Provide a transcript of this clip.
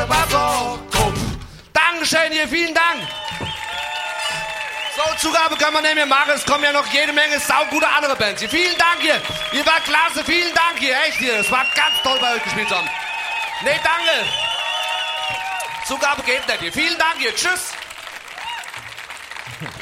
war so krumm. Dankeschön hier, vielen Dank. So, Zugabe können wir nicht mehr machen. Es kommen ja noch jede Menge saugute andere Bands hier. Vielen Dank hier. Ihr wart klasse. Vielen Dank hier. Echt hier. Es war ganz toll, bei euch gespielt zu haben. Nee, danke. Zugabe geht nicht hier. Vielen Dank hier. Tschüss.